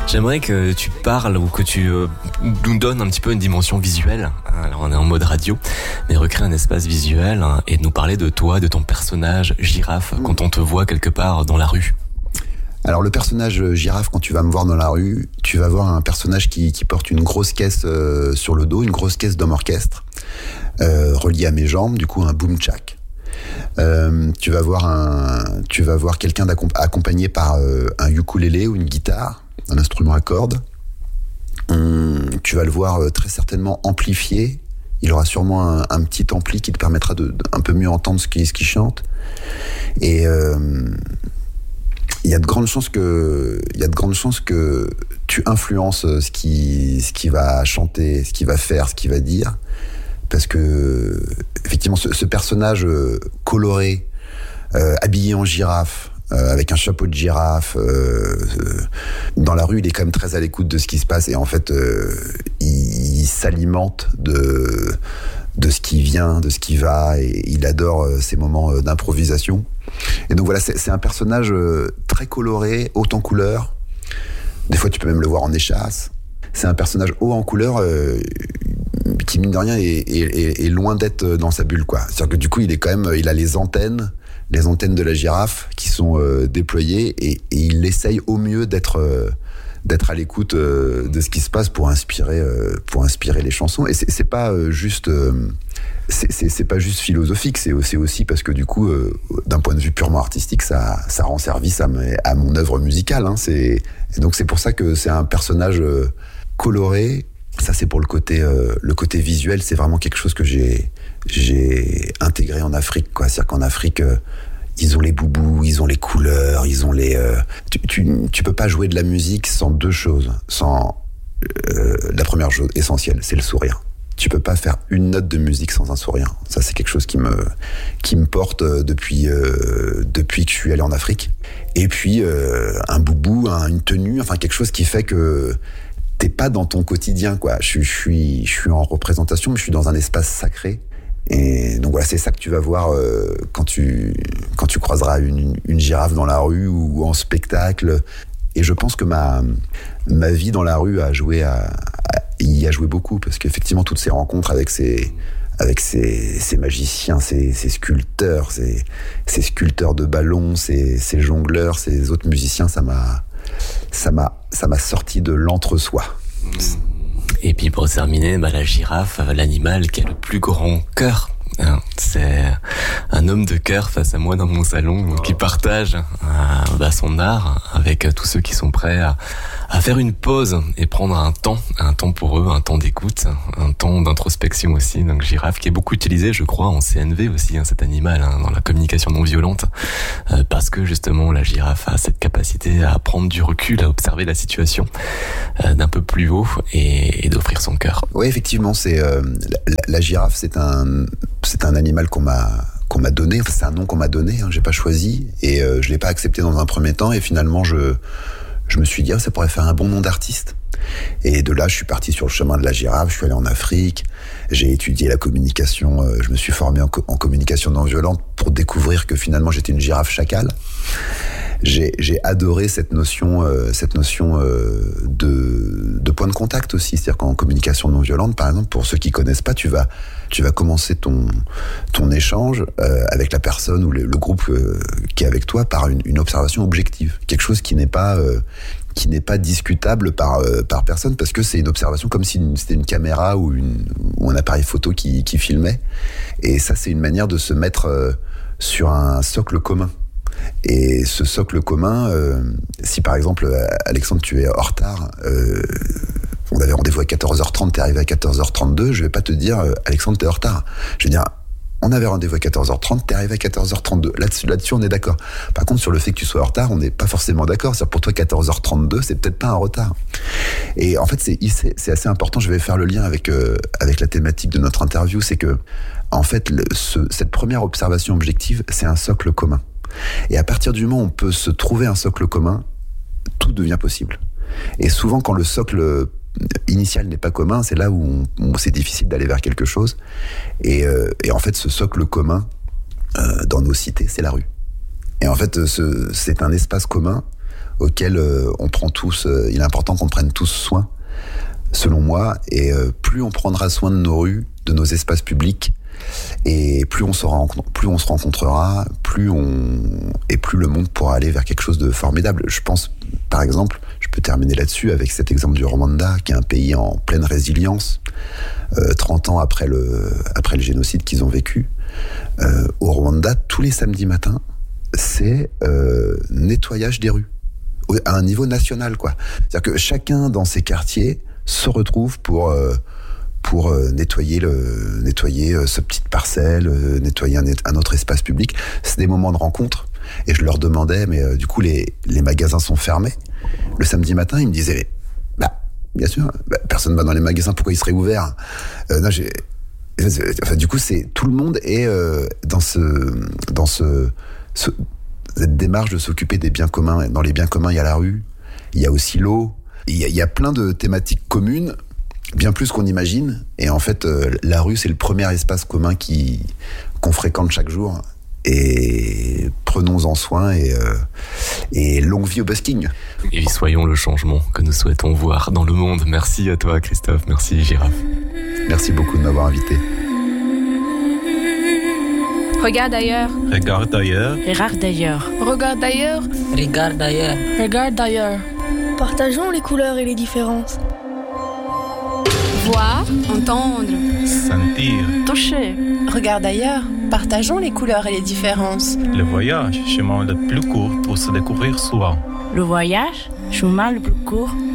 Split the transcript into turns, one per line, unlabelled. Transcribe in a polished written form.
J'aimerais que tu parles ou que tu nous donnes un petit peu une dimension visuelle. Alors on est en mode radio, mais recréer un espace visuel et nous parler de toi, de ton personnage Girafe, quand on te voit quelque part dans la rue.
Alors le personnage Girafe, quand tu vas me voir dans la rue, tu vas voir un personnage qui porte une grosse caisse sur le dos, une grosse caisse d'homme orchestre, reliée à mes jambes, du coup un boom-tchak. Tu vas voir quelqu'un accompagné par un ukulélé ou une guitare, un instrument à cordes. Tu vas le voir très certainement amplifié. Il aura sûrement un petit ampli qui te permettra de un peu mieux entendre ce qu'il chante. Et il y a de grandes chances que tu influences ce qui va chanter, ce qu'il va faire, ce qu'il va dire, parce que effectivement ce personnage coloré, habillé en girafe, avec un chapeau de girafe, dans la rue, il est quand même très à l'écoute de ce qui se passe, et en fait il s'alimente de ce qui vient, de ce qui va, et il adore ces moments d'improvisation. Et donc voilà, c'est un personnage très coloré, haut en couleur. Des fois, tu peux même le voir en échasse. C'est un personnage haut en couleur qui, mine de rien, est loin d'être dans sa bulle, quoi. C'est-à-dire que du coup, il a les antennes de la girafe qui sont déployées, et il essaye au mieux d'être à l'écoute de ce qui se passe pour inspirer les chansons. Et c'est pas juste c'est pas juste philosophique, c'est aussi parce que du coup d'un point de vue purement artistique, ça rend service à mon œuvre musicale, hein. Et donc c'est pour ça que c'est un personnage coloré. Ça, c'est pour le côté visuel. C'est vraiment quelque chose que j'ai intégré en Afrique, quoi. C'est-à-dire qu'en Afrique, ils ont les boubous, ils ont les couleurs, ils ont les... Tu peux pas jouer de la musique sans deux choses. Sans la première chose essentielle, c'est le sourire. Tu peux pas faire une note de musique sans un sourire. Ça, c'est quelque chose qui me porte depuis que je suis allé en Afrique. Et puis un boubou, une tenue, enfin quelque chose qui fait que t'es pas dans ton quotidien, quoi. Je suis en représentation, mais je suis dans un espace sacré. Et donc voilà, c'est ça que tu vas voir quand tu croiseras une girafe dans la rue ou en spectacle. Et je pense que ma vie dans la rue y a joué beaucoup, parce qu'effectivement toutes ces rencontres avec ces magiciens, ces sculpteurs, ces sculpteurs de ballons, ces jongleurs, ces autres musiciens, ça m'a sorti de l'entre-soi.
Et puis pour terminer, la girafe, l'animal qui a le plus grand cœur. C'est un homme de cœur face à moi dans mon salon, qui partage son art avec tous ceux qui sont prêts à faire une pause et prendre un temps pour eux, un temps d'écoute, un temps d'introspection aussi. Donc girafe qui est beaucoup utilisé, je crois, en CNV aussi, cet animal, dans la communication non violente, parce que justement la girafe a cette capacité à prendre du recul, à observer la situation d'un peu plus haut et d'offrir son cœur.
Oui, effectivement, c'est la girafe, c'est un animal qu'on m'a donné, enfin, c'est un nom qu'on m'a donné, j'ai pas choisi, et je l'ai pas accepté dans un premier temps, et finalement je me suis dit ça pourrait faire un bon nom d'artiste. Et de là, je suis parti sur le chemin de la girafe, je suis allé en Afrique, j'ai étudié la communication, je me suis formé en communication non violente pour découvrir que finalement j'étais une girafe chacal. J'ai adoré cette notion de point de contact aussi. C'est-à-dire qu'en communication non violente, par exemple, pour ceux qui connaissent pas, tu vas commencer ton échange avec la personne ou le groupe qui est avec toi par une observation objective. Quelque chose qui n'est pas discutable par personne, parce que c'est une observation comme si c'était une caméra ou un appareil photo qui filmait. Et ça, c'est une manière de se mettre sur un socle commun. Et ce socle commun, si par exemple, Alexandre, tu es en retard, on avait rendez-vous à 14h30, t'es arrivé à 14h32, je vais pas te dire, Alexandre, t'es en retard. Je vais dire, on avait rendez-vous à 14h30, t'es arrivé à 14h32. Là-dessus, on est d'accord. Par contre, sur le fait que tu sois en retard, on n'est pas forcément d'accord. C'est-à-dire, pour toi, 14h32, c'est peut-être pas un retard. Et en fait, c'est assez important. Je vais faire le lien avec la thématique de notre interview. C'est que, en fait, cette première observation objective, c'est un socle commun. Et à partir du moment où on peut se trouver un socle commun, tout devient possible. Et souvent, quand le socle initial n'est pas commun, c'est là où c'est difficile d'aller vers quelque chose. Et en fait, ce socle commun dans nos cités, c'est la rue. Et en fait, c'est un espace commun auquel on prend tous. Il est important qu'on prenne tous soin, selon moi. Et plus on prendra soin de nos rues, de nos espaces publics, et plus on se rencontrera, plus le monde pourra aller vers quelque chose de formidable. Je pense, par exemple, je peux terminer là-dessus avec cet exemple du Rwanda, qui est un pays en pleine résilience, 30 ans après le génocide qu'ils ont vécu. Au Rwanda, tous les samedis matins, c'est nettoyage des rues, à un niveau national, quoi. C'est-à-dire que chacun dans ses quartiers se retrouve pour nettoyer ce petite parcelle, nettoyer un autre espace public. C'est des moments de rencontre. Et je leur demandais, mais du coup, les magasins sont fermés. Le samedi matin, ils me disaient, bien sûr, personne ne va dans les magasins, pourquoi ils seraient ouverts? Du coup, c'est tout le monde est dans cette démarche de s'occuper des biens communs. Dans les biens communs, il y a la rue, il y a aussi l'eau. Il y a plein de thématiques communes, bien plus qu'on imagine. Et en fait, la rue, c'est le premier espace commun qu'on fréquente chaque jour. Et prenons-en soin et longue vie au busking.
Et soyons le changement que nous souhaitons voir dans le monde. Merci à toi, Christophe. Merci, Girafe.
Merci beaucoup de m'avoir invité.
Regarde ailleurs.
Regarde ailleurs.
Regarde ailleurs.
Regarde ailleurs.
Regarde ailleurs.
Regarde ailleurs.
Partageons les couleurs et les différences.
Voir, entendre,
Sentir.
toucher.
Regarde ailleurs. Partageons les couleurs et les différences.
Le voyage, chemin le plus court pour se découvrir soi.
Le voyage, chemin le plus court